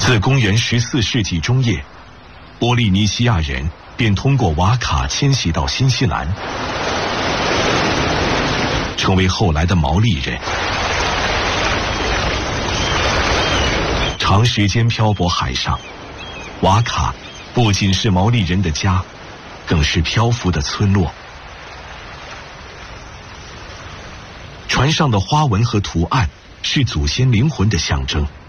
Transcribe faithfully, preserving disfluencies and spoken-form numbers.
自公元十四世纪中叶，波利尼西亚人便通过瓦卡迁徙到新西兰，成为后来的毛利人。长时间漂泊海上，瓦卡不仅是毛利人的家，更是漂浮的村落。船上的花纹和图案是祖先灵魂的象征。